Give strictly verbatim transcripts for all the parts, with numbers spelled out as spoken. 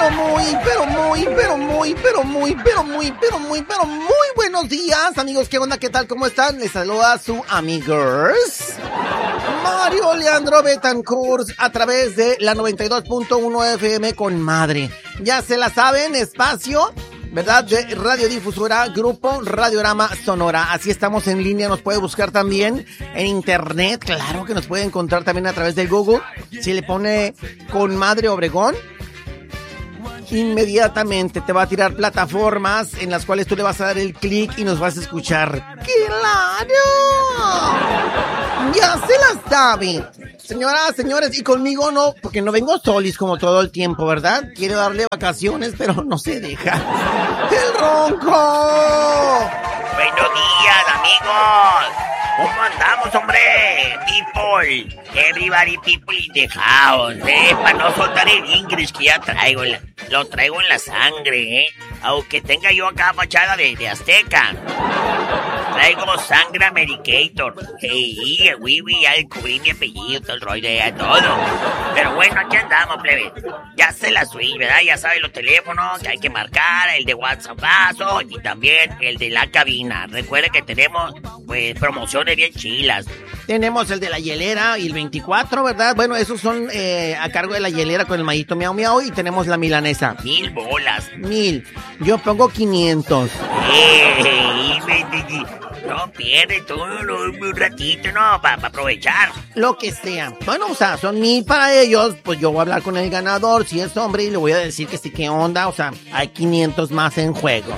pero muy, pero muy, pero muy, pero muy, pero muy, pero muy, pero muy buenos días, amigos. ¿Qué onda? ¿Qué tal? ¿Cómo están? Les saluda su amigos Mario Leandro Betancourt a través de la noventa y dos punto uno F M con madre. Ya se la saben, espacio, ¿verdad? De radiodifusora Grupo Radiorama Sonora. Así estamos en línea, nos puede buscar también en internet. Claro que nos puede encontrar también a través de Google. Si le pone con madre Obregón, inmediatamente te va a tirar plataformas en las cuales tú le vas a dar el clic y nos vas a escuchar. ¡Claro! Ya se la sabe. Señoras, señores, y conmigo no, porque no vengo solis como todo el tiempo, ¿verdad? Quiero darle vacaciones, pero no se deja. ¡El ronco! Buenos días, amigos. ¿Cómo andamos, hombre? People, everybody people in the house, eh, para no soltar el English que ya traigo, la, lo traigo en la sangre, eh, aunque tenga yo acá fachada de, de azteca, traigo sangre americator, hey, wiwi, ya descubrí mi apellido, todo el rollo, ya todo, pero bueno, aquí andamos, plebe, ya se la subí, ¿verdad? Ya saben los teléfonos que hay que marcar, el de WhatsApp y también el de la cabina. Recuerden que tenemos, pues, promociones bien chilas. Tenemos el de la hielera y el veinticuatro, ¿verdad? Bueno, esos son eh, a cargo de la hielera con el mallito miau miau, y tenemos la milanesa. Mil bolas. Mil. Yo pongo quinientos. Hey, no pierdes tú un ratito, ¿no? Para pa aprovechar. Lo que sea. Bueno, o sea, son mil para ellos. Pues yo voy a hablar con el ganador, si es hombre, y le voy a decir que sí, qué onda. O sea, hay quinientos más en juego.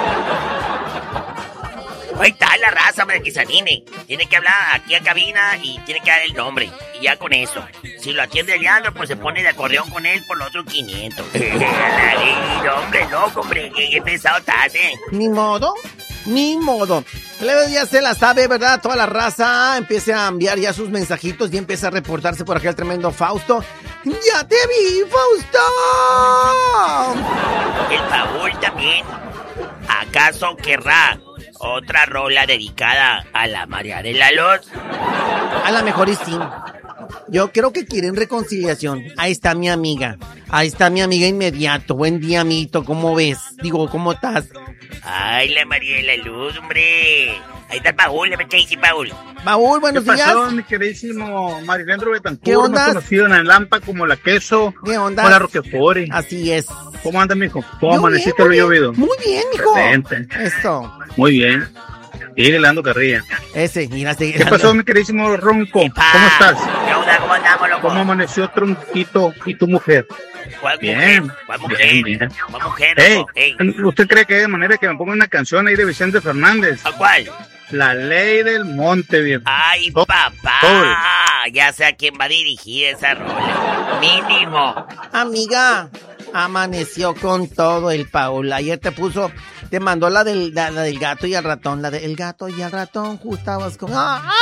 Ahí está la raza, hombre, que se anime. Tiene que hablar aquí a cabina y tiene que dar el nombre. Y ya con eso. Si lo atiende Leandro, pues se pone de acordeón con él por los otros quinientos. Hombre, loco, hombre. Qué pesado estás, ¿eh? Ni modo. Ni modo. Plebe, ya se la sabe, ¿verdad? Toda la raza empieza a enviar ya sus mensajitos y empieza a reportarse por acá el tremendo Fausto. ¡Ya te vi, Fausto! El Paul también. ¿Acaso querrá otra rola dedicada a la María de la Luz? A la mejor y sí. Yo creo que quieren reconciliación. Ahí está mi amiga. Ahí está mi amiga inmediato. Buen día, amito. ¿Cómo ves? Digo, ¿cómo estás? Ay, la María de la Luz, hombre. Ahí está el Paul, ¿qué dice Paul? Paul, buenos días. ¿Qué pasó, mi queridísimo Mario Leandro Betancourt? ¿Qué onda? Más conocido en la Lampa como la Queso. ¿Qué onda? Con la Roquefort. Así es. ¿Cómo anda, mijo? ¿Cómo Muy amaneciste bien, lo llovido? Muy bien, mijo. Excelente. Eso. Muy bien. Sigue dando carrilla. Ese, mira, sigue. ¿Qué pasó, mi queridísimo Ronco? Epa. ¿Cómo estás? ¿Qué onda? ¿Cómo andamos, loco? ¿Cómo amaneció Tronquito y tu mujer? ¿Cuál Bien. mujer? ¿Cuál mujer? Bien, bien. ¿Cuál mujer, Hey, loco? Ey. ¿usted cree que hay de manera que me ponga una canción ahí de Vicente Fernández? ¿A cuál? La Ley del Monte, viejo. Ay, Oh, papá. oh. Ya sé a quién va dirigida esa rola. Mínimo. Amiga, amaneció con todo el Paul. Ayer te puso, te mandó la del, la, la del gato y el ratón. La del gato y el ratón, justo estabas con... ¡Ay, ay,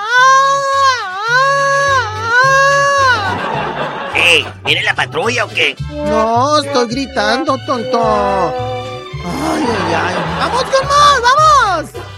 ay! Ey, ¿viene la patrulla o qué? No, estoy gritando, tonto. Ay, ay, ay. ¡Vamos con más, vamos!